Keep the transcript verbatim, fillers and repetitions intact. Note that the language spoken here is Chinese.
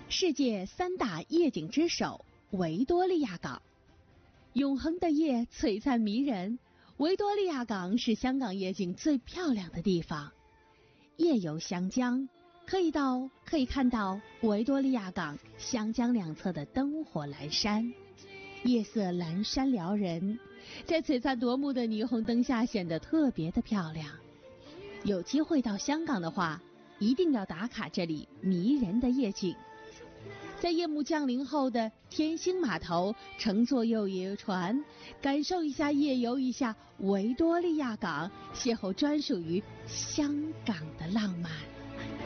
世界三大夜景之首维多利亚港，永恒的夜璀璨迷人。维多利亚港是香港夜景最漂亮的地方。夜游湘江，可以到可以看到维多利亚港湘江两侧的灯火阑珊，夜色阑珊撩人，在璀璨夺目的霓虹灯下显得特别的漂亮。有机会到香港的话，一定要打卡这里迷人的夜景。在夜幕降临后的天星码头，乘坐游游船，感受一下夜游一下维多利亚港，邂逅专属于香港的浪漫。